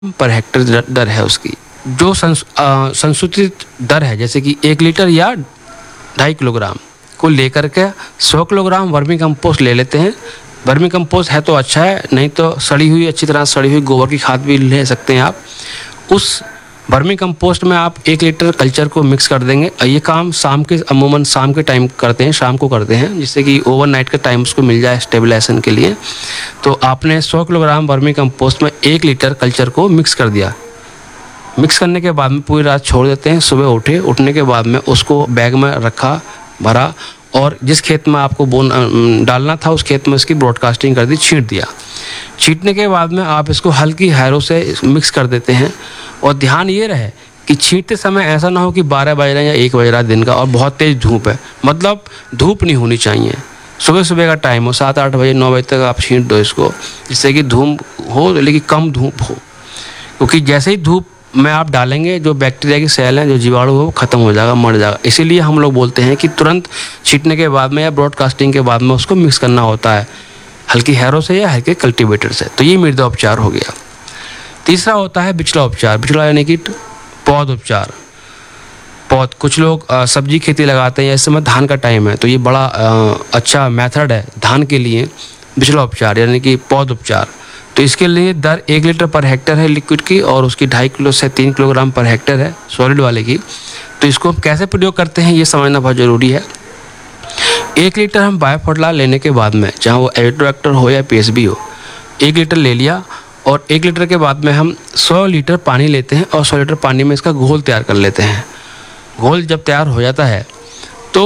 Per hectare दर है उसकी। जो संशोधित दर है जैसे कि 1 लीटर या 2.5 किलोग्राम को लेकर के 100 किलोग्राम वर्मी कंपोस्ट ले लेते हैं। वर्मी कंपोस्ट है तो अच्छा है, नहीं तो सड़ी हुई अच्छी तरह सड़ी हुई गोबर की खाद भी ले सकते हैं आप। उस वर्मी कंपोस्ट में आप 1 लीटर कल्चर को मिक्स कर देंगे। ये काम अमूमन शाम के टाइम करते हैं, शाम को करते हैं, जिससे कि ओवरनाइट का टाइम उसको मिल जाए स्टेबलाइजेशन के लिए। तो आपने 100 किलोग्राम वर्मी कंपोस्ट में 1 लीटर कल्चर को मिक्स कर दिया। मिक्स करने के बाद में पूरी रात छोड़ देते हैं। सुबह उठने के बाद में उसको बैग में रखा, भरा, और जिस खेत में आपको डालना था उस खेत में इसकी ब्रॉडकास्टिंग कर दी, छींट दिया। छींटने के बाद में आप इसको हल्की हैरों से मिक्स कर देते हैं। और ध्यान ये रहे कि छींटते समय ऐसा ना हो कि 12 बज रहे हैं या 1 बज रहा है दिन का और बहुत तेज़ धूप है, मतलब धूप नहीं होनी चाहिए। सुबह का टाइम हो, 7-8 बजे 9 बजे तक आप छींट दो इसको, जिससे कि धूप हो लेकिन कम धूप हो, क्योंकि जैसे ही धूप में आप डालेंगे जो बैक्टीरिया की सेल हैं, जो जीवाणु हो, वो ख़त्म हो जाएगा, मर जाएगा। इसीलिए हम लोग बोलते हैं कि तुरंत छींटने के बाद में या ब्रॉडकास्टिंग के बाद में उसको मिक्स करना होता है, हल्की हैरों से या हल्के कल्टीवेटर से। तो ये मृदा उपचार हो गया। तीसरा होता है बिचला उपचार। बिचला यानी कि पौध उपचार। कुछ लोग सब्जी खेती लगाते हैं, इस समय धान का टाइम है, तो ये बड़ा अच्छा मेथड है धान के लिए, बिचला उपचार यानी कि पौध उपचार। तो इसके लिए दर 1 लीटर पर हेक्टर है लिक्विड की, और उसकी 2.5 किलो से 3 किलोग्राम पर हेक्टर है सॉलिड वाले की। तो इसको हम कैसे प्रयोग करते हैं ये समझना बहुत ज़रूरी है। 1 लीटर हम बायोफर्टिलाइजर लेने के बाद में, चाहे वो एग्रोवेक्टर हो या पीएसबी हो, 1 लीटर ले लिया, और 1 लीटर के बाद में हम 100 लीटर पानी लेते हैं और 100 लीटर पानी में इसका घोल तैयार कर लेते हैं। घोल जब तैयार हो जाता है तो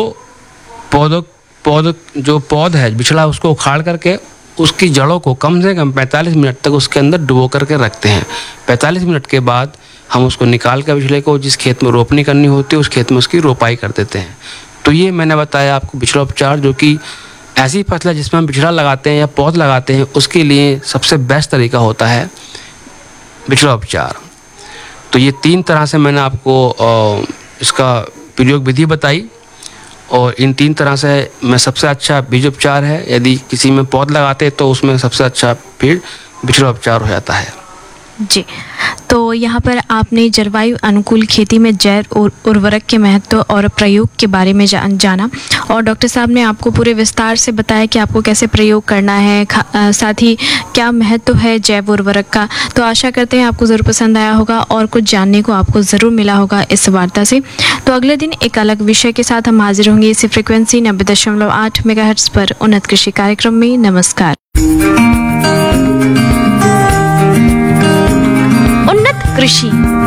जो पौध है बिछड़ा, उसको उखाड़ करके उसकी जड़ों को कम से कम 45 मिनट तक उसके अंदर डुबो करके रखते हैं। 45 मिनट के बाद हम उसको निकाल कर बिछड़े को जिस खेत में रोपनी करनी होती है उस खेत में उसकी रोपाई कर देते हैं। तो ये मैंने बताया आपको बिचड़ा उपचार, जो कि ऐसी फसल है जिसमें हम बिचड़ा लगाते हैं या पौध लगाते हैं, उसके लिए सबसे बेस्ट तरीका होता है बिचड़ा उपचार। तो ये 3 तरह से मैंने आपको इसका प्रयोग विधि बताई, और इन 3 तरह से में सबसे अच्छा बीज उपचार है। यदि किसी में पौध लगाते हैं तो उसमें सबसे अच्छा फिर बिचड़ा उपचार हो जाता है। जी, तो यहाँ पर आपने जलवायु अनुकूल खेती में जैव उर्वरक के महत्व और प्रयोग के बारे में जाना, और डॉक्टर साहब ने आपको पूरे विस्तार से बताया कि आपको कैसे प्रयोग करना है, साथ ही क्या महत्व है जैव उर्वरक का। तो आशा करते हैं आपको ज़रूर पसंद आया होगा और कुछ जानने को आपको ज़रूर मिला होगा इस वार्ता से। तो अगले दिन एक अलग विषय के साथ हम हाजिर होंगे इसी फ्रिक्वेंसी 90.8 मेगाहर्ट्ज़ पर उन्नत कृषि कार्यक्रम में। नमस्कार। कृषि